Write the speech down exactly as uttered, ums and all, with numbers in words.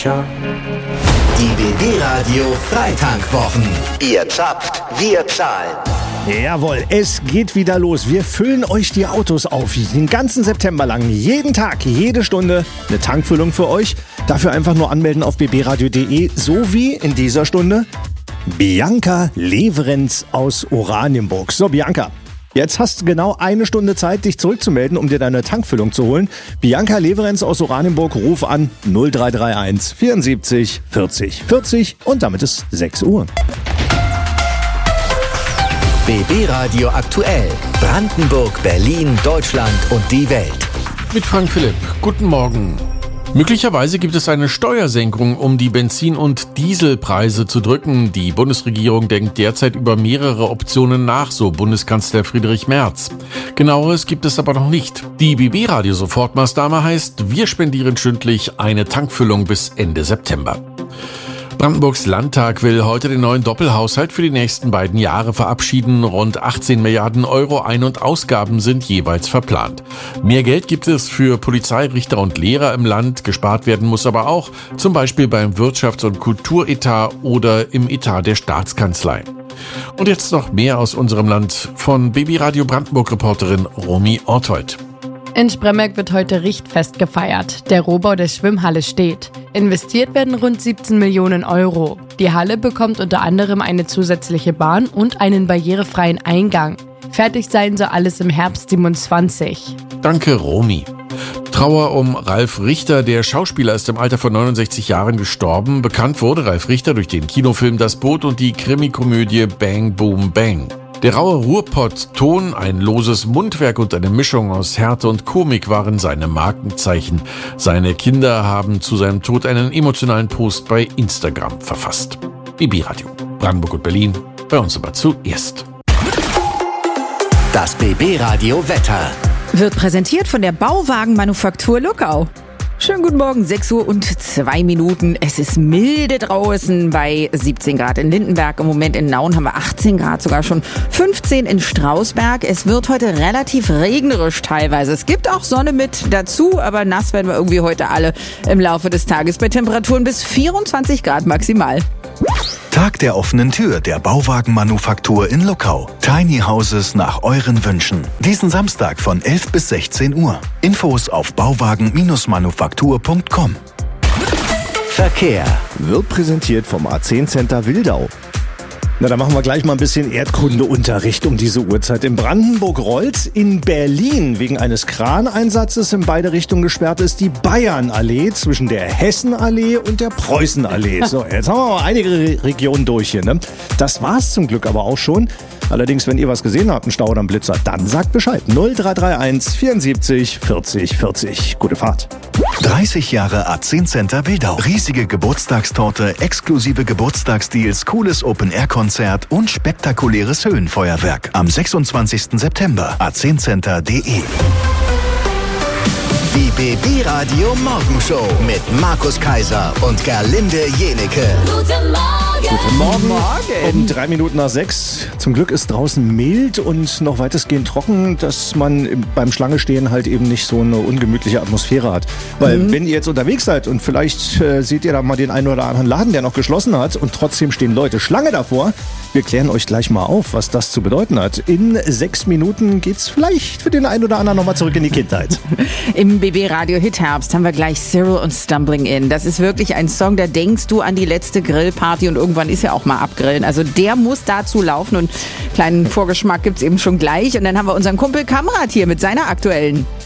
Die B B-Radio Freitankwochen. Ihr zapft, wir zahlen. Jawohl, es geht wieder los. Wir füllen euch die Autos auf. Den ganzen September lang. Jeden Tag, jede Stunde eine Tankfüllung für euch. Dafür einfach nur anmelden auf b b radio punkt d e. So wie in dieser Stunde Bianca Leverenz aus Oranienburg. So, Bianca, jetzt hast du genau eine Stunde Zeit, dich zurückzumelden, um dir deine Tankfüllung zu holen. Bianca Leverenz aus Oranienburg, ruf an null drei drei eins vierundsiebzig vierzig vierzig und damit ist sechs Uhr. B B-Radio aktuell. Brandenburg, Berlin, Deutschland und die Welt. Mit Frank Philipp. Guten Morgen. Möglicherweise gibt es eine Steuersenkung, um die Benzin- und Dieselpreise zu drücken. Die Bundesregierung denkt derzeit über mehrere Optionen nach, so Bundeskanzler Friedrich Merz. Genaueres gibt es aber noch nicht. Die B B-Radio-Sofortmaßnahme heißt, wir spendieren stündlich eine Tankfüllung bis Ende September. Brandenburgs Landtag will heute den neuen Doppelhaushalt für die nächsten beiden Jahre verabschieden. Rund achtzehn Milliarden Euro Ein- und Ausgaben sind jeweils verplant. Mehr Geld gibt es für Polizei, Richter und Lehrer im Land. Gespart werden muss aber auch, zum Beispiel beim Wirtschafts- und Kulturetat oder im Etat der Staatskanzlei. Und jetzt noch mehr aus unserem Land von B B-Radio Brandenburg-Reporterin Romy Orthold. In Spremberg wird heute Richtfest gefeiert. Der Rohbau der Schwimmhalle steht. Investiert werden rund siebzehn Millionen Euro. Die Halle bekommt unter anderem eine zusätzliche Bahn und einen barrierefreien Eingang. Fertig sein soll alles im Herbst siebenundzwanzig. Danke, Romy. Trauer um Ralf Richter. Der Schauspieler ist im Alter von neunundsechzig Jahren gestorben. Bekannt wurde Ralf Richter durch den Kinofilm Das Boot und die Krimikomödie Bang Boom Bang. Der raue Ruhrpott-Ton, ein loses Mundwerk und eine Mischung aus Härte und Komik waren seine Markenzeichen. Seine Kinder haben zu seinem Tod einen emotionalen Post bei Instagram verfasst. B B-Radio, Brandenburg und Berlin, bei uns aber zuerst. Das B B-Radio Wetter wird präsentiert von der Bauwagenmanufaktur Luckau. Schönen guten Morgen, sechs Uhr und zwei Minuten. Es ist milde draußen bei siebzehn Grad in Lindenberg. Im Moment in Nauen haben wir achtzehn Grad, sogar schon fünfzehn in Strausberg. Es wird heute relativ regnerisch teilweise. Es gibt auch Sonne mit dazu, aber nass werden wir irgendwie heute alle im Laufe des Tages bei Temperaturen bis vierundzwanzig Grad maximal. Tag der offenen Tür der Bauwagenmanufaktur in Luckau. Tiny Houses nach euren Wünschen. Diesen Samstag von elf bis sechzehn Uhr. Infos auf bauwagen manufaktur punkt com. Verkehr Wird präsentiert vom A zehn Center Wildau. Na, dann machen wir gleich mal ein bisschen Erdkundeunterricht um diese Uhrzeit. In Brandenburg rollt's. In Berlin wegen eines Kraneinsatzes in beide Richtungen gesperrt ist die Bayernallee zwischen der Hessenallee und der Preußenallee. So, jetzt haben wir mal einige Re- Regionen durch hier, ne? Das war's zum Glück aber auch schon. Allerdings, wenn ihr was gesehen habt, einen Stau oder einen Blitzer, dann sagt Bescheid. null drei drei eins vierundsiebzig vierzig vierzig. Gute Fahrt. dreißig Jahre A zehn Center Wildau. Riesige Geburtstagstorte, exklusive Geburtstagsdeals, cooles Open-Air-Konzert und spektakuläres Höhenfeuerwerk. Am sechsundzwanzigsten September. a zehn center punkt d e. Die B B-Radio Morgenshow mit Markus Kaiser und Gerlinde Jenecke. Guten Morgen. Morgen. Um drei Minuten nach sechs. Zum Glück ist draußen mild und noch weitestgehend trocken, dass man beim Schlange stehen halt eben nicht so eine ungemütliche Atmosphäre hat. Weil mhm. wenn ihr jetzt unterwegs seid und vielleicht äh, seht ihr da mal den einen oder anderen Laden, der noch geschlossen hat und trotzdem stehen Leute Schlange davor. Wir klären euch gleich mal auf, was das zu bedeuten hat. In sechs Minuten geht's vielleicht für den einen oder anderen nochmal zurück in die Kindheit. Im B B-Radio Hit Herbst haben wir gleich Cyril und Stumbling In. Das ist wirklich ein Song, da denkst du an die letzte Grillparty und irgendwann ist ja auch mal abgrillen. Also der muss dazu laufen und einen kleinen Vorgeschmack gibt's eben schon gleich. Und dann haben wir unseren Kumpel Kamrat hier mit seiner aktuellen.